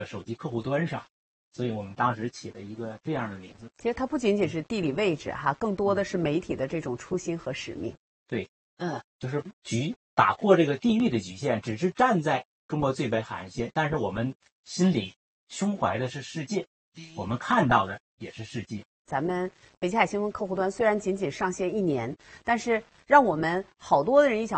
手机客户端上，所以我们当时起了一个这样的名字。 其实它不仅仅是地理位置哈，更多的是媒体的这种初心和使命。 对，就是打破这个地域的局限，只是站在中国最北海岸线，但是我们心里胸怀的是世界，我们看到的也是世界。 咱们北极海新闻客户端虽然仅仅上线1年，但是让我们好多的人一想